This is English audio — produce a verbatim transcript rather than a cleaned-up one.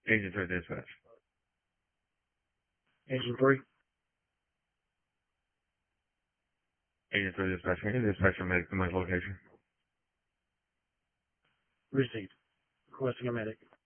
Agent three dispatch. Agent three. Agent three dispatch. Can you dispatch a medic to my location? Received. Requesting a medic.